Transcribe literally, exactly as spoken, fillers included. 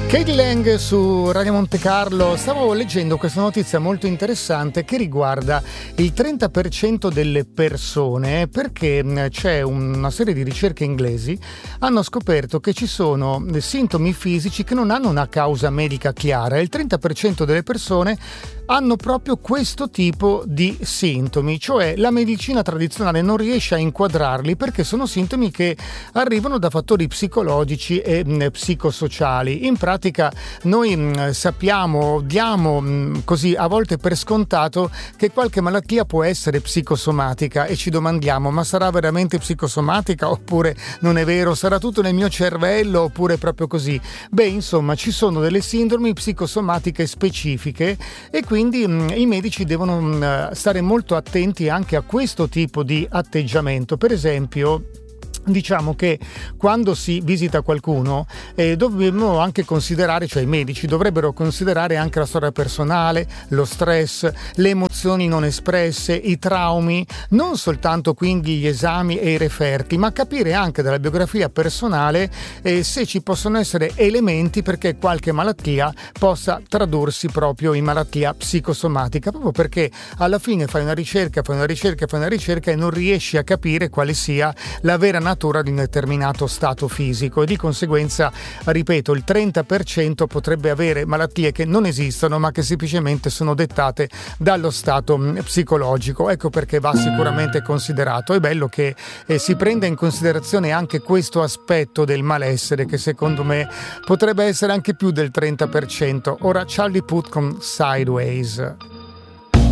Katie Lang su Radio Monte Carlo. Stavo leggendo questa notizia molto interessante che riguarda il trenta per cento delle persone, perché c'è una serie di ricerche inglesi hanno scoperto che ci sono sintomi fisici che non hanno una causa medica chiara e il trenta per cento delle persone hanno proprio questo tipo di sintomi, cioè la medicina tradizionale non riesce a inquadrarli perché sono sintomi che arrivano da fattori psicologici e mh, psicosociali. In pratica noi mh, sappiamo, diamo mh, così a volte per scontato che qualche malattia può essere psicosomatica e ci domandiamo: ma sarà veramente psicosomatica oppure non è vero? Sarà tutto nel mio cervello oppure proprio così? Beh, insomma, ci sono delle sindromi psicosomatiche specifiche e quindi Quindi mh, i medici devono mh, stare molto attenti anche a questo tipo di atteggiamento. Per esempio, diciamo che quando si visita qualcuno eh, dobbiamo anche considerare, cioè i medici dovrebbero considerare anche la storia personale, lo stress, le emozioni non espresse, i traumi, non soltanto quindi gli esami e i referti, ma capire anche dalla biografia personale eh, se ci possono essere elementi perché qualche malattia possa tradursi proprio in malattia psicosomatica, proprio perché alla fine fai una ricerca, fai una ricerca, fai una ricerca e non riesci a capire quale sia la vera natura di un determinato stato fisico e di conseguenza, ripeto, il trenta per cento potrebbe avere malattie che non esistono ma che semplicemente sono dettate dallo stato psicologico. Ecco perché va sicuramente considerato. È bello che eh, si prenda in considerazione anche questo aspetto del malessere che secondo me potrebbe essere anche più del trenta per cento. Ora Charlie Puth con Sideways.